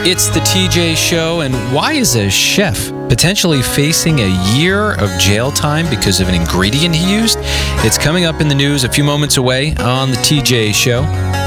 It's the TJ Show, and why is a chef potentially facing a year of jail time because of an ingredient he used? It's coming up in the news a few moments away on the TJ Show.